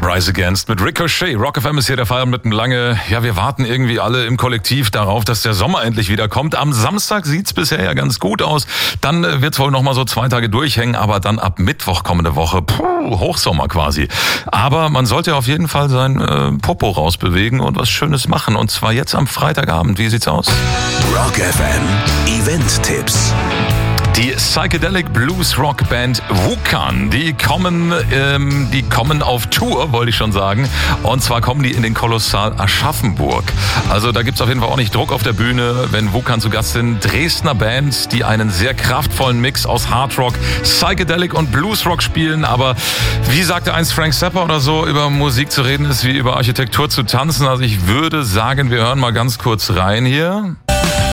Rise Against mit Ricochet. Rock FM ist hier der Fall mit einem lange. Ja, wir warten irgendwie alle im Kollektiv darauf, dass der Sommer endlich wieder kommt. Am Samstag sieht's bisher ja ganz gut aus. Dann wird's wohl noch mal so 2 Tage durchhängen, aber dann ab Mittwoch kommende Woche, Hochsommer quasi. Aber man sollte auf jeden Fall sein Popo rausbewegen und was Schönes machen. Und zwar jetzt am Freitagabend. Wie sieht's aus? Rock FM Event-Tipps. Die Psychedelic Blues Rock Band Wukan, die kommen auf Tour, wollte ich schon sagen. Und zwar kommen die in den Kolossal Aschaffenburg. Also da gibt's auf jeden Fall auch nicht Druck auf der Bühne, wenn Wukan zu Gast sind. Dresdner Band, die einen sehr kraftvollen Mix aus Hardrock, Psychedelic und Bluesrock spielen. Aber wie sagte einst Frank Zappa oder so, über Musik zu reden ist wie über Architektur zu tanzen. Also ich würde sagen, wir hören mal ganz kurz rein hier.